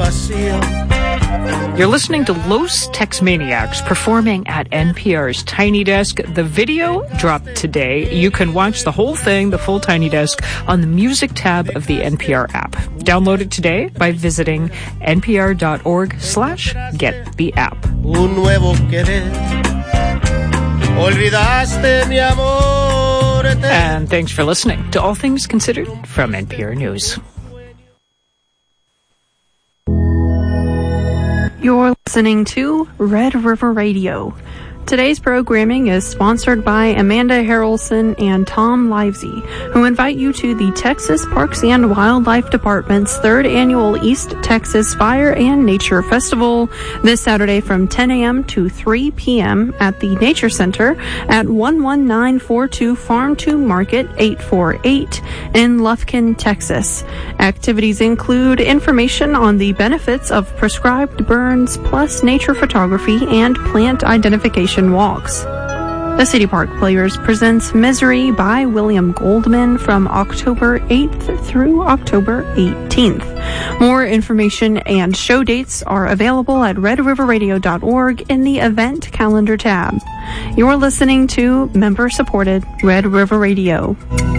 vacío. You're listening to Los Tex-Maniacs performing at NPR's Tiny Desk. The video dropped today. You can watch the whole thing, the full Tiny Desk, on the music tab of the NPR app. Download it today by visiting npr.org/get-the-app. Un nuevo querer. Olvidaste mi amor. And thanks for listening to All Things Considered from NPR News. You're listening to Red River Radio. Today's programming is sponsored by Amanda Harrelson and Tom Livesey, who invite you to the Texas Parks and Wildlife Department's 3rd Annual East Texas Fire and Nature Festival this Saturday from 10 a.m. to 3 p.m. at the Nature Center at 11942 Farm to Market 848 in Lufkin, Texas. Activities include information on the benefits of prescribed burns, plus nature photography and plant identification walks. The City Park Players presents Misery by William Goldman from October 8th through October 18th. More information and show dates are available at redriverradio.org in the event calendar tab. You're listening to member-supported Red River Radio.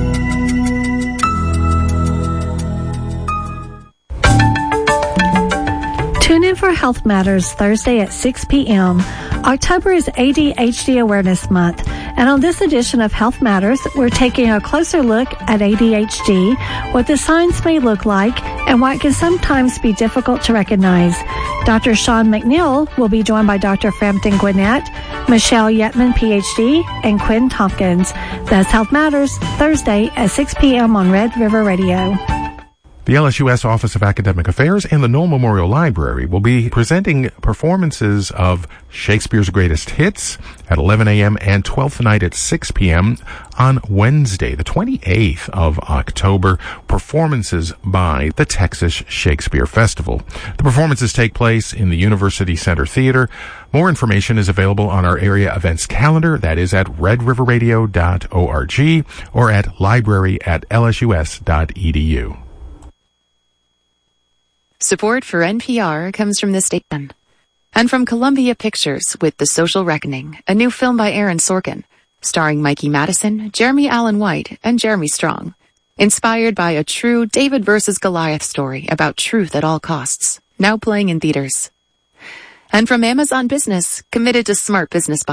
Tune in for Health Matters Thursday at 6 p.m. October is ADHD Awareness Month, and on this edition of Health Matters, we're taking a closer look at ADHD, what the signs may look like, and why it can sometimes be difficult to recognize. Dr. Sean McNeil will be joined by Dr. Frampton Gwinnett, Michelle Yetman, Ph.D., and Quinn Tompkins. That's Health Matters Thursday at 6 p.m. on Red River Radio. The LSUS Office of Academic Affairs and the Knoll Memorial Library will be presenting performances of Shakespeare's Greatest Hits at 11 a.m. and 12th Night at 6 p.m. on Wednesday, the 28th of October, performances by the Texas Shakespeare Festival. The performances take place in the University Center Theater. More information is available on our area events calendar. That is at redriverradio.org or at library@lsus.edu. Support for NPR comes from this station and from Columbia Pictures with The Social Reckoning, a new film by Aaron Sorkin, starring Mikey Madison, Jeremy Allen White, and Jeremy Strong. Inspired by a true David versus Goliath story about truth at all costs, now playing in theaters. And from Amazon Business, committed to smart business